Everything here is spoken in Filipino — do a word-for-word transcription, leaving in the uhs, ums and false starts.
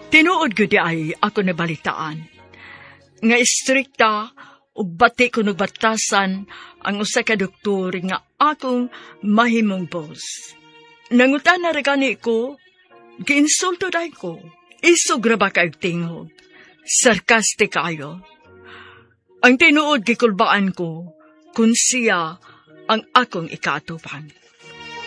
Tinuod gyud ay ako nabalitaan. Nga istrikta ug bati ko batasan ang usa ka doktor nga akong mahimong boss. Nangutan na regani ko, giinsulto dahi ko. Isog ra ba kayong tingog? Sarkastik kayo. Ang tinuod gikulbaan ko kung siya ang akong ikatupang.